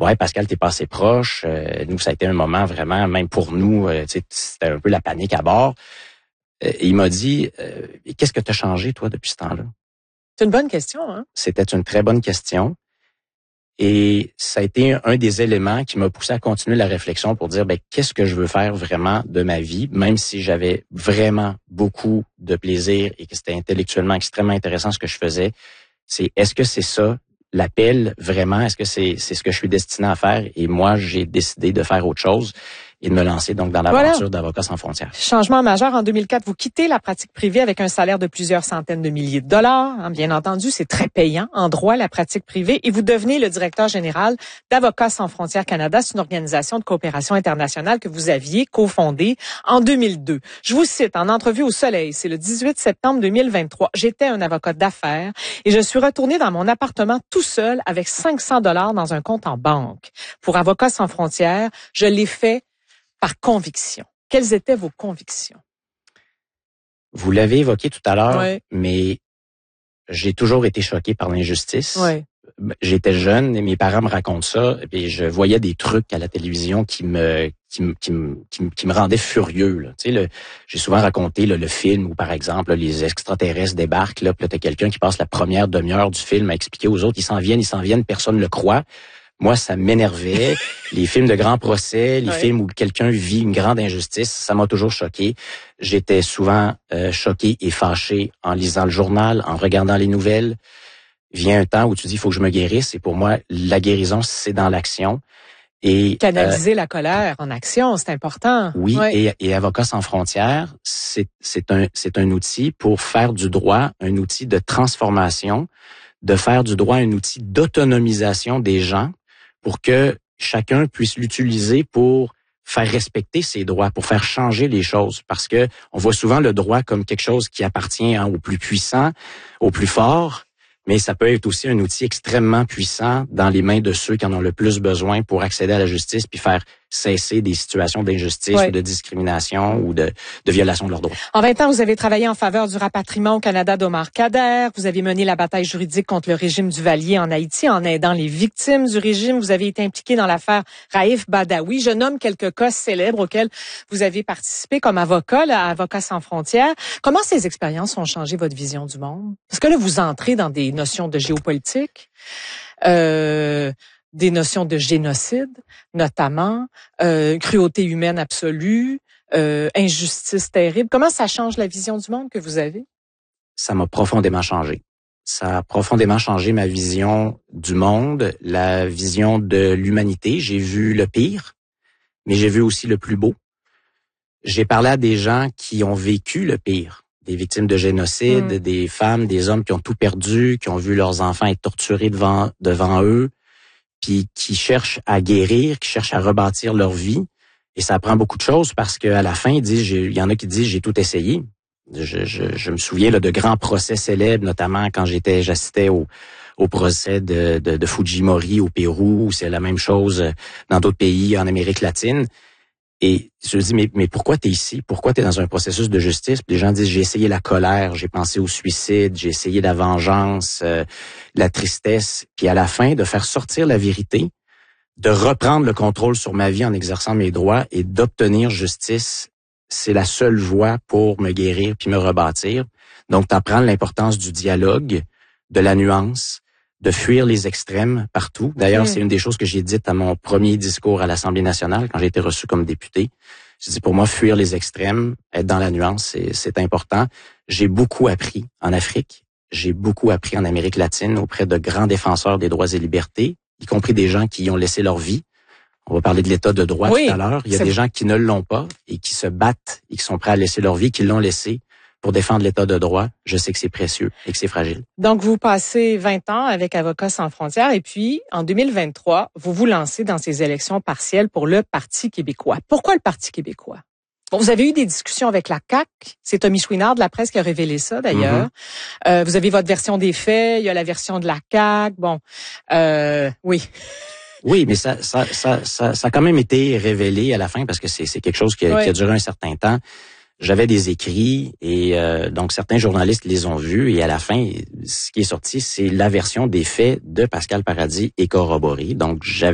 Ouais, Pascal, t'es pas assez proche. Nous, ça a été un moment vraiment, même pour nous, c'était un peu la panique à bord. Il m'a dit, qu'est-ce que t'as changé, toi, depuis ce temps-là? C'est une bonne question, hein? C'était une très bonne question. Et ça a été un des éléments qui m'a poussé à continuer la réflexion pour dire, qu'est-ce que je veux faire vraiment de ma vie, même si j'avais vraiment beaucoup de plaisir et que c'était intellectuellement extrêmement intéressant ce que je faisais. Est-ce que c'est ça, l'appel vraiment? Est-ce que c'est ce que je suis destiné à faire? Et moi, j'ai décidé de faire autre chose et de me lancer donc dans l'aventure d'Avocats sans frontières. Changement majeur en 2004, vous quittez la pratique privée avec un salaire de plusieurs centaines de milliers de dollars. Hein, bien entendu, c'est très payant en droit, la pratique privée. Et vous devenez le directeur général d'Avocats sans frontières Canada. C'est une organisation de coopération internationale que vous aviez cofondée en 2002. Je vous cite en entrevue au Soleil, c'est le 18 septembre 2023. J'étais un avocat d'affaires et je suis retourné dans mon appartement tout seul avec 500 dollars dans un compte en banque. Pour Avocats sans frontières, je l'ai fait par conviction. Quelles étaient vos convictions? Vous l'avez évoqué tout à l'heure, Oui. mais j'ai toujours été choqué par l'injustice. Oui. J'étais jeune et mes parents me racontent ça, et je voyais des trucs à la télévision qui me rendaient furieux. Là. Tu sais, j'ai souvent raconté le film où, par exemple, les extraterrestres débarquent, là, puis là, t'as quelqu'un qui passe la première demi-heure du film à expliquer aux autres, ils s'en viennent, personne ne le croit. Moi, ça m'énervait. Les films de grands procès, les films où quelqu'un vit une grande injustice, ça m'a toujours choqué. J'étais souvent choqué et fâché en lisant le journal, en regardant les nouvelles. Vient un temps où tu dis, il faut que je me guérisse. Et pour moi, la guérison, c'est dans l'action. Et canaliser la colère en action, c'est important. Oui, et Avocats sans frontières, c'est un outil pour faire du droit un outil de transformation, de faire du droit un outil d'autonomisation des gens, pour que chacun puisse l'utiliser pour faire respecter ses droits, pour faire changer les choses. Parce que on voit souvent le droit comme quelque chose qui appartient aux plus puissants, aux plus forts, mais ça peut être aussi un outil extrêmement puissant dans les mains de ceux qui en ont le plus besoin pour accéder à la justice puis faire cesser des situations d'injustice ou de discrimination ou de violation de leurs droits. En 20 ans, vous avez travaillé en faveur du rapatriement au Canada d'Omar Khadr. Vous avez mené la bataille juridique contre le régime Duvalier en Haïti en aidant les victimes du régime. Vous avez été impliqué dans l'affaire Raif Badawi. Je nomme quelques cas célèbres auxquels vous avez participé comme avocat, là, à Avocats sans frontières. Comment ces expériences ont changé votre vision du monde? Parce que là, vous entrez dans des notions de géopolitique, des notions de génocide, notamment, cruauté humaine absolue, injustice terrible. Comment ça change la vision du monde que vous avez? Ça m'a profondément changé. Ça a profondément changé ma vision du monde, la vision de l'humanité. J'ai vu le pire, mais j'ai vu aussi le plus beau. J'ai parlé à des gens qui ont vécu le pire. Des victimes de génocide, des femmes, des hommes qui ont tout perdu, qui ont vu leurs enfants être torturés devant eux, puis qui cherchent à guérir, qui cherchent à rebâtir leur vie. Et ça prend beaucoup de choses parce qu'à la fin, il y en a qui disent j'ai tout essayé. Je me souviens là, de grands procès célèbres, notamment quand j'assistais au procès de Fujimori au Pérou, où c'est la même chose dans d'autres pays en Amérique latine. Et je me dis, mais pourquoi t'es ici? Pourquoi t'es dans un processus de justice? Puis les gens disent, j'ai essayé la colère, j'ai pensé au suicide, j'ai essayé la vengeance, la tristesse. Puis à la fin, de faire sortir la vérité, de reprendre le contrôle sur ma vie en exerçant mes droits et d'obtenir justice, c'est la seule voie pour me guérir puis me rebâtir. Donc, t'apprends l'importance du dialogue, de la nuance, de fuir les extrêmes partout. D'ailleurs, c'est une des choses que j'ai dites à mon premier discours à l'Assemblée nationale quand j'ai été reçu comme député. J'ai dit, pour moi, fuir les extrêmes, être dans la nuance, c'est important. J'ai beaucoup appris en Afrique. J'ai beaucoup appris en Amérique latine auprès de grands défenseurs des droits et libertés, y compris des gens qui y ont laissé leur vie. On va parler de l'état de droit tout à l'heure. Il y a des gens qui ne l'ont pas et qui se battent et qui sont prêts à laisser leur vie, qui l'ont laissé pour défendre l'état de droit. Je sais que c'est précieux et que c'est fragile. Donc, vous passez 20 ans avec Avocats sans frontières et puis, en 2023, vous vous lancez dans ces élections partielles pour le Parti québécois. Pourquoi le Parti québécois? Bon, vous avez eu des discussions avec la CAQ. C'est Tommy Chouinard de la presse qui a révélé ça, d'ailleurs. Vous avez votre version des faits. Il y a la version de la CAQ. Bon, oui. Oui, mais ça a quand même été révélé à la fin parce que c'est quelque chose qui a duré un certain temps. J'avais des écrits et donc certains journalistes les ont vus et à la fin, ce qui est sorti, c'est la version des faits de Pascal Paradis et corroborée. Donc j'avais